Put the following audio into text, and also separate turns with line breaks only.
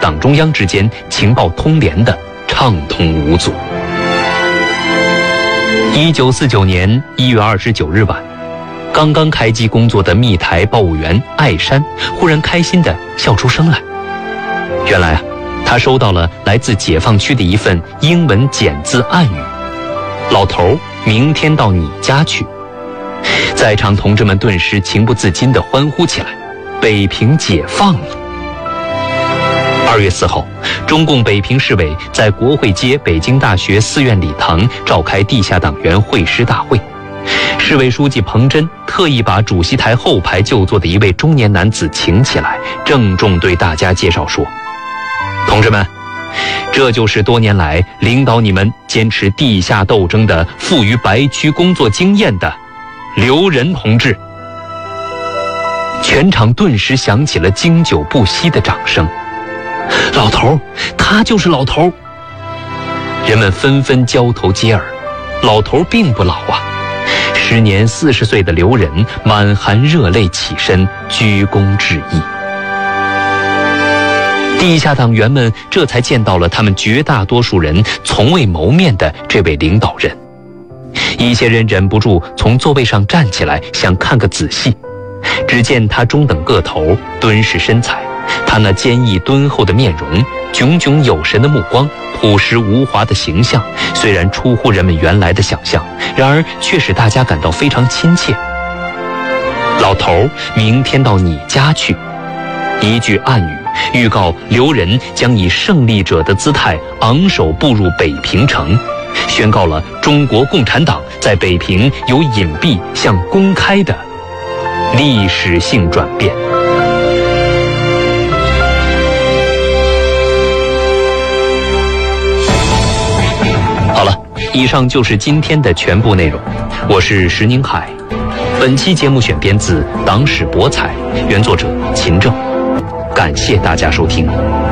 党中央之间情报通联的畅通无阻。1949年1月29日晚，刚刚开机工作的密台报务员艾山忽然开心地笑出声来。原来他收到了来自解放区的一份英文简字暗语：老头，明天到你家去。在场同志们顿时情不自禁地欢呼起来，北平解放了。2月4号，中共北平市委在国会街北京大学寺院礼堂召开地下党员会师大会。市委书记彭真特意把主席台后排就坐的一位中年男子请起来，郑重对大家介绍说：同志们，这就是多年来领导你们坚持地下斗争的富于白区工作经验的刘仁同志。全场顿时响起了经久不息的掌声。老头，他就是老头。人们纷纷交头接耳，老头并不老啊。时年40岁的刘仁满含热泪起身，鞠躬致意。地下党员们这才见到了他们绝大多数人从未谋面的这位领导人。一些人忍不住从座位上站起来，想看个仔细。只见他中等个头，敦实身材，他那坚毅敦厚的面容，炯炯有神的目光，朴实无华的形象，虽然出乎人们原来的想象，然而却使大家感到非常亲切。老头，明天到你家去。一句暗语预告刘仁将以胜利者的姿态昂首步入北平城，宣告了中国共产党在北平由隐蔽向公开的历史性转变。好了，以上就是今天的全部内容。我是石宁海，本期节目选编自党史博采，原作者秦正。感谢大家收听。